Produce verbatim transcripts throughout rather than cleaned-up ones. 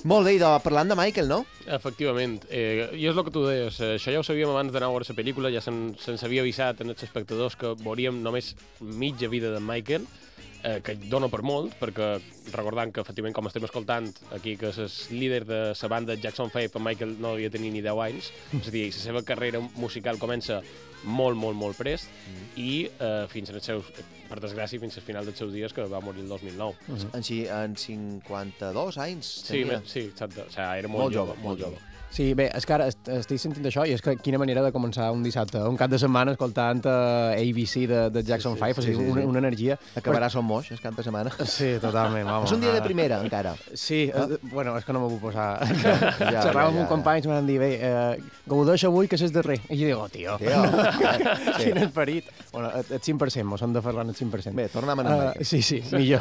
Molt bé, idò, parlant de Michael, no? Efectivament. Eh, I és el que tu deies, eh, això ja ho sabíem abans d'anar a veure la pel·lícula, ja se'n se havia avisat en els espectadors que veuríem només mitja vida de Michael, eh, que dona per molt, perquè recordant que, efectivament, com estem escoltant aquí, que és el líder de la banda Jackson five, en Michael no devia tenir ni deu anys, és a dir, la seva carrera musical comença molt, molt, molt prest, mm. i eh, fins als seus, per desgràcia, fins al final dels seus dies, que va morir el dos mil nou. Mm -hmm. en, si, en cinquanta-dos anys sí, me, sí, exacte. O sigui, era molt, molt jove, jove, molt jove. Sí, bé, és que ara est estic sentint això i és que quina manera de començar un dissabte, un cap de setmana escoltant uh, A B C de, de Jackson sí, sí, five, o sigui, sí, sí, una, sí. una energia... Acabarà Som Moix, el cap de setmana. Sí, totalment, vamos. És un dia de primera, encara. Sí, ah? eh, bueno, és que no m'ho puc posar. ja, Xerrava ja, amb un ja, company i m'han dit, bé, eh, gaudeix avui que és darrer. I jo dic, oh, tio, tio sí. Quin esperit. Bueno, el cinc per cent, mos hem de ferrar el cinc per cent. Bé, tornem a anar. Uh, sí, sí, millor.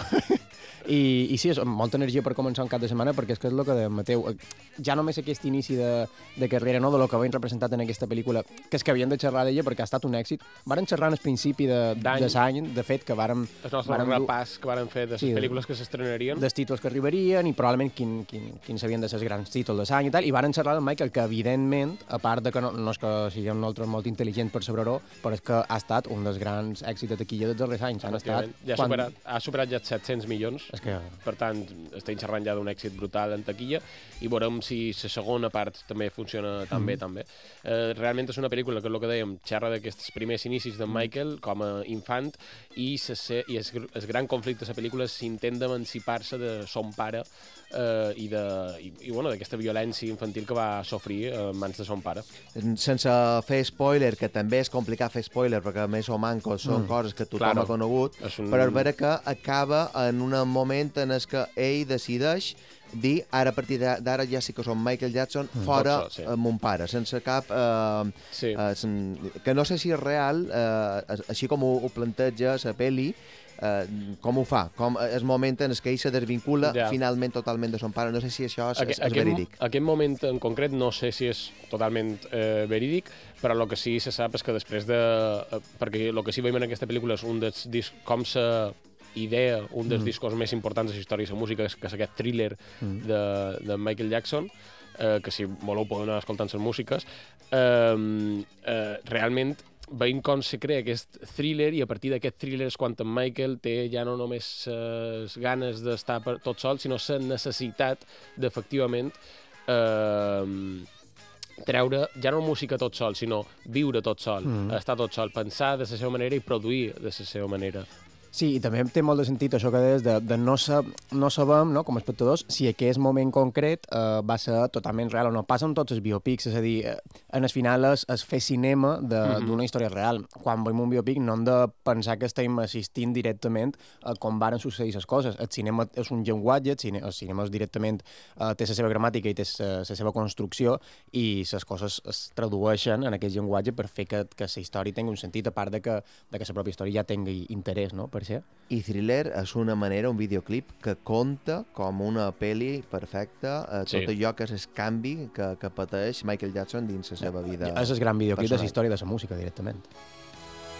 I, I sí, és molta energia per començar un cap de setmana, perquè és que és el que de Mateu, ja només aquest inici de, de carrera, no, de lo que havien representat en aquesta pel·lícula, que és que havien de xerrar d'ella perquè ha estat un èxit. Varen xerrar al principi de l'any, de fet, que vàrem... El nostre vàrem repàs que vàrem fer de les sí, pel·lícules que s'estrenarien. Dels títols que arribarien i probablement quin, quin, quins havien de ser els grans títols de l'any i tal, i varen xerrar amb Michael, que evidentment, a part de que no, no és que siguem nosaltres molt intel·ligents per saber-ho, però és que ha estat un dels grans èxits de taquilla dels darrers anys. Han estat... Ja ha, quan... superat, ha superat ja set-cents milions, és que... per tant, estem xerrant ja d'un èxit brutal en taquilla i veurem si la segona part també funciona tan mm. bé, tan bé. Eh, realment és una pel·lícula que, és el que dèiem, xerra d'aquests primers inicis de Michael com a infant i, se, i es, el gran conflicte de la pel·lícula és s'intent d'emancipar-se de son pare eh, i, de, i, i bueno, d'aquesta violència infantil que va sofrir en mans de son pare. Sense fer spoiler, que també és complicat fer spoiler perquè més o mancos són mm. coses que tothom claro. ha conegut, un... però és vera que acaba en un moment en el que ell decideix dir, ara a partir d'ara ja sí que som Michael Jackson, mm. fora sol, sí. mon pare, sense cap... Eh, sí. eh, sen, que no sé si és real, eh, així com ho, ho planteja la pel·li, eh, com ho fa, com el moment en què ell se desvincula ja. finalment totalment de son pare. No sé si això és, Aqu és, és aquest, verídic. Aquest moment en concret no sé si és totalment eh, verídic, però el que sí se sap és que després de... Eh, perquè el que sí veiem en aquesta pel·lícula és un dels discs, com se... idea, un dels mm. discos més importants de la història de la música, que és aquest thriller mm. de, de Michael Jackson, eh, que si voleu podeu anar escoltant les músiques. Eh, eh, realment veiem com se crea aquest thriller i a partir d'aquest thriller és quan en Michael té ja no només les uh, ganes d'estar tot sol, sinó la necessitat d'efectivament eh, treure ja no música tot sol, sinó viure tot sol, mm. estar tot sol, pensar de la seva manera i produir de la seva manera. Sí, i també té molt de sentit això que deies de, de no, sa, no sabem, no, com a espectadors, si aquest moment concret eh, va ser totalment real o no. Passa amb tots els biopics, és a dir, eh, en el final és, és fer cinema d'una mm -hmm. història real. Quan veiem un biopic no hem de pensar que estem assistint directament a com varen succeir les coses. El cinema és un llenguatge, el cinema, el cinema és directament, eh, té la seva gramàtica i té la seva construcció i les coses es tradueixen en aquest llenguatge per fer que, que la història tingui un sentit, a part de que, de que la pròpia història ja tingui interès, no?, per ser. I Thriller és una manera, un videoclip, que conta com una pel·li perfecta eh, sí. tot allò que és el canvi que, que pateix Michael Jackson dins la seva vida. És el gran videoclip personal. de la història de la música, directament.